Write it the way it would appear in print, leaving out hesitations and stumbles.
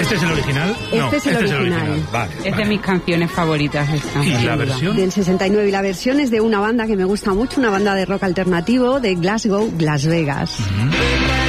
¿Este es el original? No, Este es el original. Vale, Es de mis canciones favoritas esta. ¿Y la versión? Del 69, y la versión es de una banda que me gusta mucho, una banda de rock alternativo de Glasgow, Las Vegas.